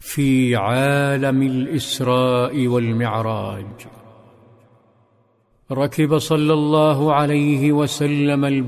في عالم الإسراء والمعراج. ركب صلى الله عليه وسلم